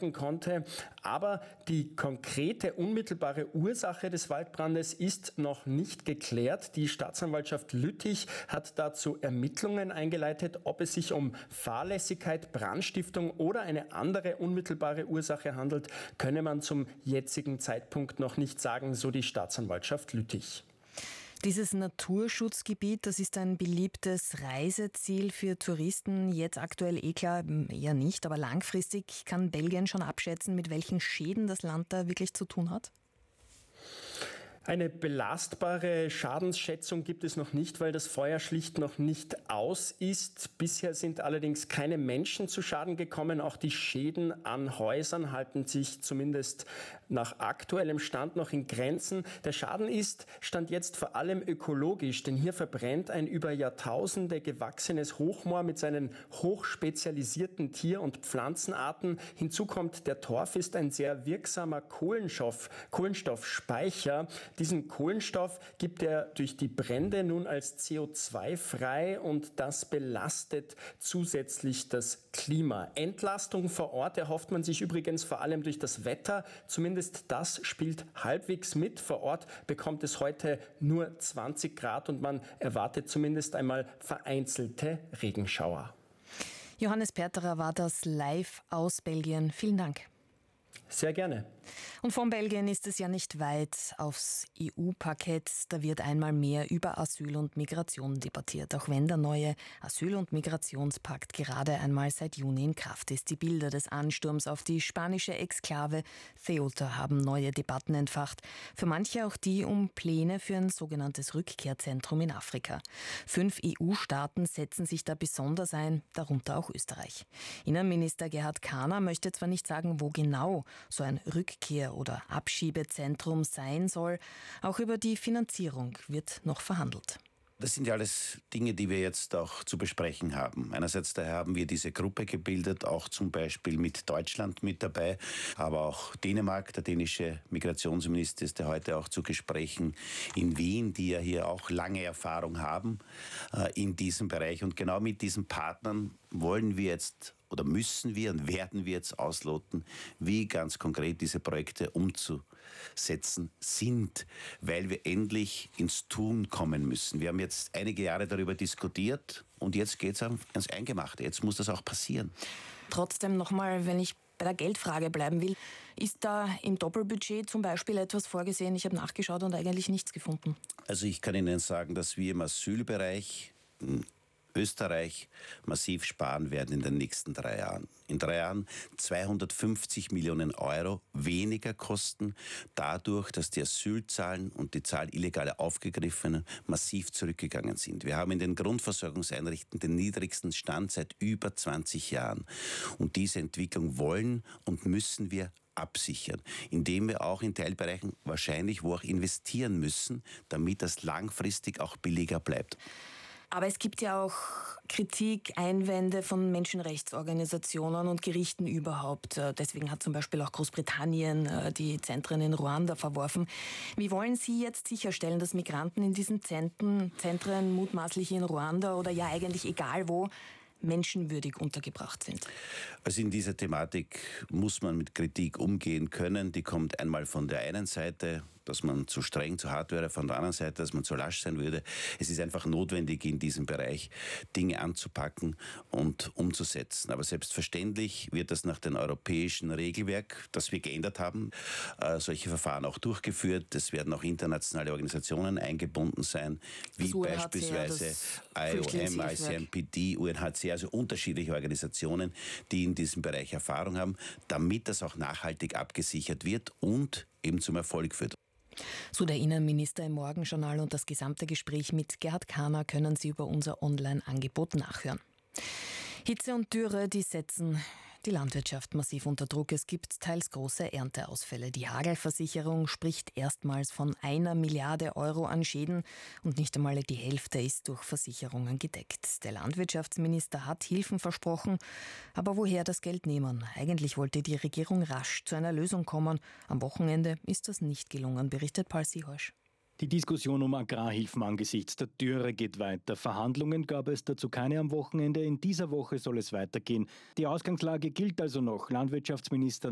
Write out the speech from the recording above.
halten konnte. Aber die konkrete, unmittelbare Ursache des Waldbrandes ist noch nicht geklärt. Die Staatsanwaltschaft Lüttich hat dazu Ermittlungen eingeleitet. Ob es sich um Fahrlässigkeit, Brandstiftung oder eine andere unmittelbare Ursache handelt, könne man zum jetzigen Zeitpunkt noch nicht sagen, so die Staatsanwaltschaft Lüttich. Dieses Naturschutzgebiet, das ist ein beliebtes Reiseziel für Touristen. Jetzt aktuell klar, eher nicht, aber langfristig kann Belgien schon abschätzen, mit welchen Schäden das Land da wirklich zu tun hat? Eine belastbare Schadensschätzung gibt es noch nicht, weil das Feuer schlicht noch nicht aus ist. Bisher sind allerdings keine Menschen zu Schaden gekommen. Auch die Schäden an Häusern halten sich zumindest nach aktuellem Stand noch in Grenzen. Der Schaden ist, Stand jetzt, vor allem ökologisch, denn hier verbrennt ein über Jahrtausende gewachsenes Hochmoor mit seinen hochspezialisierten Tier- und Pflanzenarten. Hinzu kommt, der Torf ist ein sehr wirksamer Kohlenstoffspeicher. Diesen Kohlenstoff gibt er durch die Brände nun als CO2 frei und das belastet zusätzlich das Klima. Entlastung vor Ort erhofft man sich übrigens vor allem durch das Wetter. Zumindest das spielt halbwegs mit. Vor Ort bekommt es heute nur 20 Grad und man erwartet zumindest einmal vereinzelte Regenschauer. Johannes Perterer war das live aus Belgien. Vielen Dank. Sehr gerne. Und von Belgien ist es ja nicht weit aufs EU-Parkett. Da wird einmal mehr über Asyl und Migration debattiert, auch wenn der neue Asyl- und Migrationspakt gerade einmal seit Juni in Kraft ist. Die Bilder des Ansturms auf die spanische Exklave Ceuta haben neue Debatten entfacht. Für manche auch die um Pläne für ein sogenanntes Rückkehrzentrum in Afrika. 5 EU-Staaten setzen sich da besonders ein, darunter auch Österreich. Innenminister Gerhard Kahner möchte zwar nicht sagen, wo genau so ein Rückkehr- oder Abschiebezentrum sein soll. Auch über die Finanzierung wird noch verhandelt. Das sind ja alles Dinge, die wir jetzt auch zu besprechen haben. Einerseits daher haben wir diese Gruppe gebildet, auch zum Beispiel mit Deutschland mit dabei, aber auch Dänemark, der dänische Migrationsminister ist ja heute auch zu Gesprächen in Wien, die ja hier auch lange Erfahrung haben in diesem Bereich. Und genau mit diesen Partnern wollen wir jetzt oder müssen wir und werden wir jetzt ausloten, wie ganz konkret diese Projekte umzusetzen sind, weil wir endlich ins Tun kommen müssen. Wir haben jetzt einige Jahre darüber diskutiert und jetzt geht es ans Eingemachte. Jetzt muss das auch passieren. Trotzdem nochmal, wenn ich bei der Geldfrage bleiben will, ist da im Doppelbudget zum Beispiel etwas vorgesehen? Ich habe nachgeschaut und eigentlich nichts gefunden. Also ich kann Ihnen sagen, dass wir im Asylbereich Österreich massiv sparen werden in den nächsten 3 Jahren. In 3 Jahren 250 Millionen Euro weniger kosten, dadurch, dass die Asylzahlen und die Zahl illegaler Aufgegriffenen massiv zurückgegangen sind. Wir haben in den Grundversorgungseinrichtungen den niedrigsten Stand seit über 20 Jahren. Und diese Entwicklung wollen und müssen wir absichern, indem wir auch in Teilbereichen wahrscheinlich wo auch investieren müssen, damit das langfristig auch billiger bleibt. Aber es gibt ja auch Kritik, Einwände von Menschenrechtsorganisationen und Gerichten überhaupt. Deswegen hat zum Beispiel auch Großbritannien die Zentren in Ruanda verworfen. Wie wollen Sie jetzt sicherstellen, dass Migranten in diesen Zentren mutmaßlich in Ruanda oder ja eigentlich egal wo menschenwürdig untergebracht sind? Also in dieser Thematik muss man mit Kritik umgehen können. Die kommt einmal von der einen Seite, dass man zu streng, zu hart wäre, von der anderen Seite, dass man zu lasch sein würde. Es ist einfach notwendig, in diesem Bereich Dinge anzupacken und umzusetzen. Aber selbstverständlich wird das nach dem europäischen Regelwerk, das wir geändert haben, solche Verfahren auch durchgeführt. Es werden auch internationale Organisationen eingebunden sein, wie beispielsweise IOM, ICMPD, UNHCR, also unterschiedliche Organisationen, die in diesem Bereich Erfahrung haben, damit das auch nachhaltig abgesichert wird und eben zum Erfolg führt. So der Innenminister im Morgenjournal, und das gesamte Gespräch mit Gerhard Kahner können Sie über unser Online-Angebot nachhören. Hitze und Dürre, die setzen die Landwirtschaft massiv unter Druck. Es gibt teils große Ernteausfälle. Die Hagelversicherung spricht erstmals von 1 Milliarde Euro an Schäden und nicht einmal die Hälfte ist durch Versicherungen gedeckt. Der Landwirtschaftsminister hat Hilfen versprochen, aber woher das Geld nehmen? Eigentlich wollte die Regierung rasch zu einer Lösung kommen. Am Wochenende ist das nicht gelungen, berichtet Paul Siehosch. Die Diskussion um Agrarhilfen angesichts der Dürre geht weiter. Verhandlungen gab es dazu keine am Wochenende. In dieser Woche soll es weitergehen. Die Ausgangslage gilt also noch. Landwirtschaftsminister